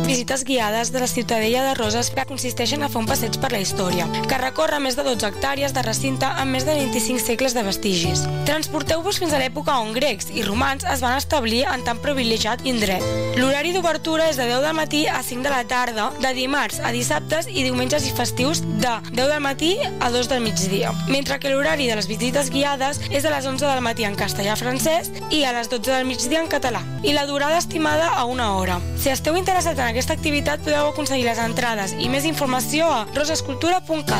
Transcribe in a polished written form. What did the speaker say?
visites guiades de la Ciutadella de Roses que consisteixen a fer un passeig per la història, que recorre més de 12 hectàrees de recinte amb més de 25 segles de vestigis. Transporteu-vos fins a l'època on grecs i romans es van establir en tan privilegiat indret. L'horari d'obertura és de 10 del matí a 5 de la tarda, de dimarts a dissabtes i diumenges i festius de 10 del matí a 2 del migdia, mentre que l'horari de les visites guiades és de les 11 del matí en castellà-francès i a les 12 del migdia en català, i la durada estimada a 1 hora. Si esteu interessats en aquesta activitat podeu aconseguir les entrades i més informació a rosescultura.cat.